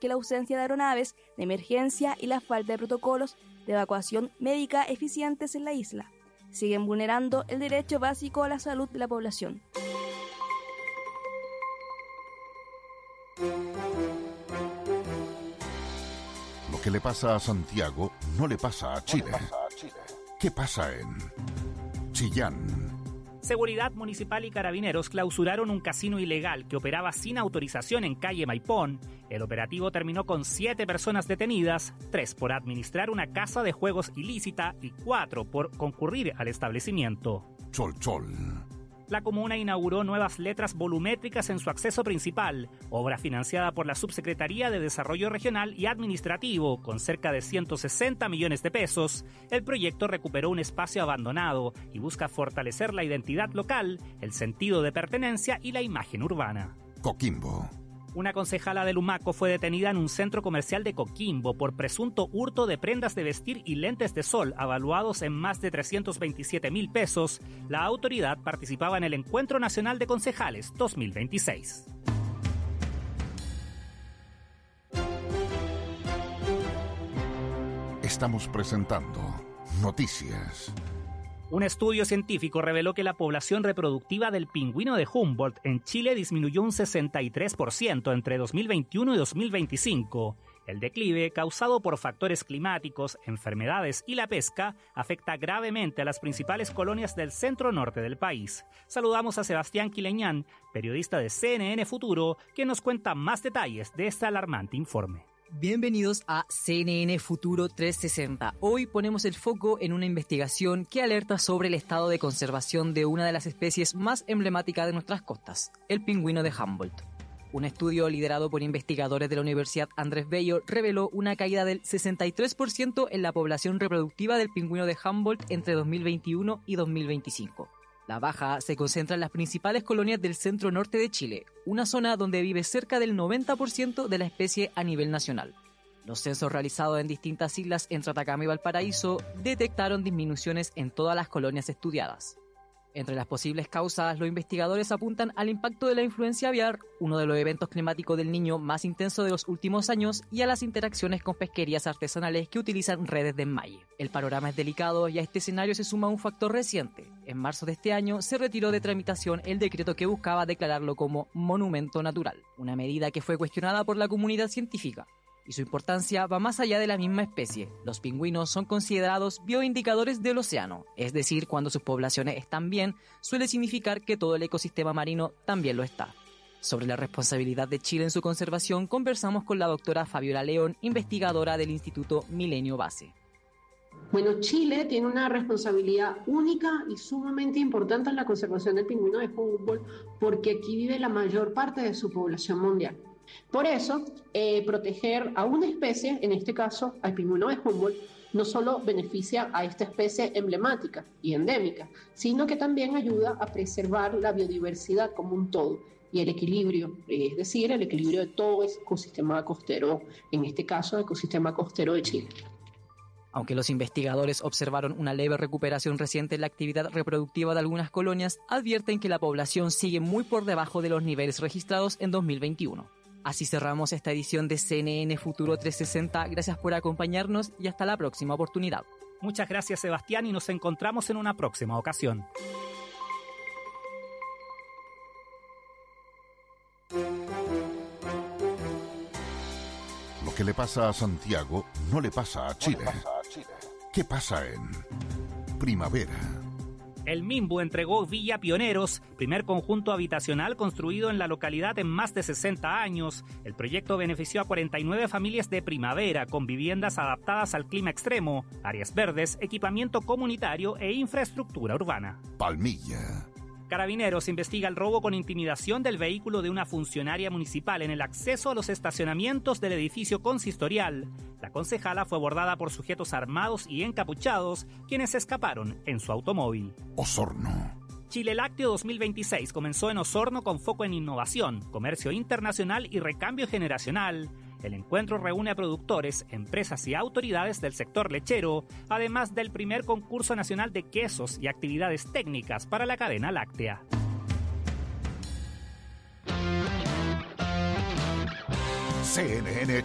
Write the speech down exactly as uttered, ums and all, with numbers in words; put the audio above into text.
que la ausencia de aeronaves de emergencia y la falta de protocolos de evacuación médica eficientes en la isla siguen vulnerando el derecho básico a la salud de la población. Lo que le pasa a Santiago no le pasa a Chile. ¿Qué pasa en Chillán? Seguridad Municipal y Carabineros clausuraron un casino ilegal que operaba sin autorización en calle Maipón. El operativo terminó con siete personas detenidas, tres por administrar una casa de juegos ilícita y cuatro por concurrir al establecimiento. Chol chol. La comuna inauguró nuevas letras volumétricas en su acceso principal, obra financiada por la Subsecretaría de Desarrollo Regional y Administrativo, con cerca de ciento sesenta millones de pesos. El proyecto recuperó un espacio abandonado y busca fortalecer la identidad local, el sentido de pertenencia y la imagen urbana. Coquimbo. Una concejala de Lumaco fue detenida en un centro comercial de Coquimbo por presunto hurto de prendas de vestir y lentes de sol avaluados en más de trescientos veintisiete mil pesos. La autoridad participaba en el Encuentro Nacional de Concejales dos mil veintiséis. Estamos presentando Noticias. Un estudio científico reveló que la población reproductiva del pingüino de Humboldt en Chile disminuyó un sesenta y tres por ciento entre dos mil veintiuno y dos mil veinticinco. El declive, causado por factores climáticos, enfermedades y la pesca, afecta gravemente a las principales colonias del centro-norte del país. Saludamos a Sebastián Quileñán, periodista de C N N Futuro, que nos cuenta más detalles de este alarmante informe. Bienvenidos a C N N Futuro trescientos sesenta. Hoy ponemos el foco en una investigación que alerta sobre el estado de conservación de una de las especies más emblemáticas de nuestras costas, el pingüino de Humboldt. Un estudio liderado por investigadores de la Universidad Andrés Bello reveló una caída del sesenta y tres por ciento en la población reproductiva del pingüino de Humboldt entre dos mil veintiuno y dos mil veinticinco. La baja se concentra en las principales colonias del centro norte de Chile, una zona donde vive cerca del noventa por ciento de la especie a nivel nacional. Los censos realizados en distintas islas entre Atacama y Valparaíso detectaron disminuciones en todas las colonias estudiadas. Entre las posibles causas, los investigadores apuntan al impacto de la influencia aviar, uno de los eventos climáticos del Niño más intenso de los últimos años, y a las interacciones con pesquerías artesanales que utilizan redes de enmalle. El panorama es delicado y a este escenario se suma un factor reciente. En marzo de este año se retiró de tramitación el decreto que buscaba declararlo como monumento natural, una medida que fue cuestionada por la comunidad científica. Y su importancia va más allá de la misma especie. Los pingüinos son considerados bioindicadores del océano, es decir, cuando sus poblaciones están bien, suele significar que todo el ecosistema marino también lo está. Sobre la responsabilidad de Chile en su conservación, conversamos con la doctora Fabiola León, investigadora del Instituto Milenio Base. Bueno, Chile tiene una responsabilidad única y sumamente importante en la conservación del pingüino de Humboldt porque aquí vive la mayor parte de su población mundial. Por eso, eh, proteger a una especie, en este caso al pingüino de Humboldt, no solo beneficia a esta especie emblemática y endémica, sino que también ayuda a preservar la biodiversidad como un todo y el equilibrio, es decir, el equilibrio de todo el ecosistema costero, en este caso el ecosistema costero de Chile. Aunque los investigadores observaron una leve recuperación reciente en la actividad reproductiva de algunas colonias, advierten que la población sigue muy por debajo de los niveles registrados en dos mil veintiuno. Así cerramos esta edición de C N N Futuro trescientos sesenta. Gracias por acompañarnos y hasta la próxima oportunidad. Muchas gracias, Sebastián, y nos encontramos en una próxima ocasión. Lo que le pasa a Santiago no le pasa a Chile. ¿Qué pasa en Primavera? El Minbu entregó Villa Pioneros, primer conjunto habitacional construido en la localidad en más de sesenta años. El proyecto benefició a cuarenta y nueve familias de Primavera con viviendas adaptadas al clima extremo, áreas verdes, equipamiento comunitario e infraestructura urbana. Palmilla. Carabineros investiga el robo con intimidación del vehículo de una funcionaria municipal en el acceso a los estacionamientos del edificio consistorial. La concejala fue abordada por sujetos armados y encapuchados, quienes escaparon en su automóvil. Osorno. Chile Lácteo dos mil veintiséis comenzó en Osorno con foco en innovación, comercio internacional y recambio generacional. El encuentro reúne a productores, empresas y autoridades del sector lechero, además del primer concurso nacional de quesos y actividades técnicas para la cadena láctea. C N N